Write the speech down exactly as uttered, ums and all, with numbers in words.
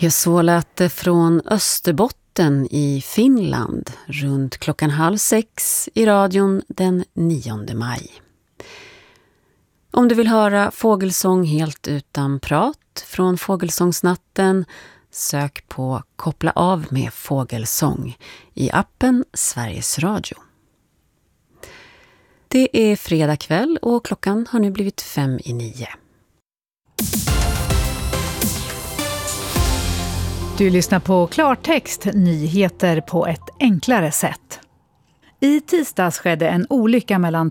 Ja, så lät det från Österbotten i Finland runt klockan halv sex i radion den nionde maj. Om du vill höra fågelsång helt utan prat från Fågelsångsnatten, sök på Koppla av med fågelsång i appen Sveriges Radio. Det är fredag kväll och klockan har nu blivit fem i nio. Du lyssnar på Klartext, nyheter på ett enklare sätt. I tisdags skedde en olycka mellan